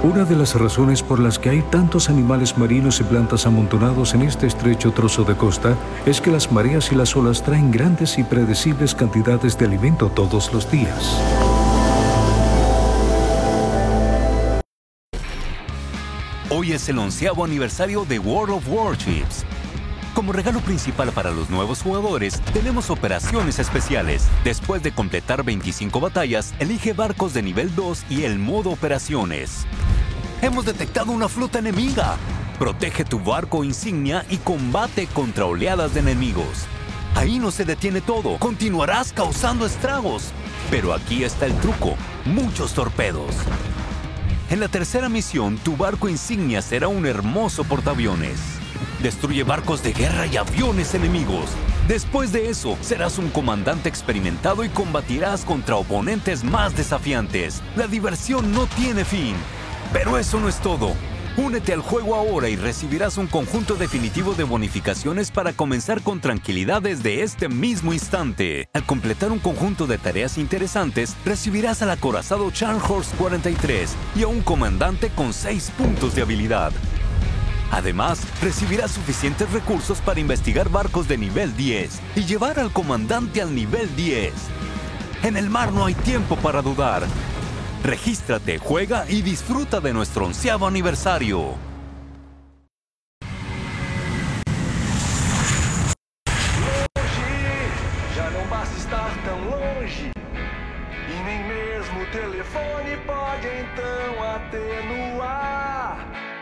Una de las razones por las que hay tantos animales marinos y plantas amontonados en este estrecho trozo de costa es que las mareas y las olas traen grandes y predecibles cantidades de alimento todos los días. Hoy es el 11º aniversario de World of Warships. Como regalo principal para los nuevos jugadores, tenemos operaciones especiales. Después de completar 25 batallas, elige barcos de nivel 2 y el modo operaciones. ¡Hemos detectado una flota enemiga! Protege tu barco insignia y combate contra oleadas de enemigos. Ahí no se detiene todo, continuarás causando estragos. Pero aquí está el truco, muchos torpedos. En la tercera misión, tu barco insignia será un hermoso portaaviones. Destruye barcos de guerra y aviones enemigos. Después de eso, serás un comandante experimentado y combatirás contra oponentes más desafiantes. La diversión no tiene fin. Pero eso no es todo. Únete al juego ahora y recibirás un conjunto definitivo de bonificaciones para comenzar con tranquilidad desde este mismo instante. Al completar un conjunto de tareas interesantes, recibirás al acorazado Scharnhorst 43 y a un comandante con 6 puntos de habilidad. Además, recibirás suficientes recursos para investigar barcos de nivel 10 y llevar al comandante al nivel 10. En el mar no hay tiempo para dudar. Regístrate, juega y disfruta de nuestro 11º aniversario. Longe, já não basta estar tão longe, e nem mesmo o telefone pode então atenuar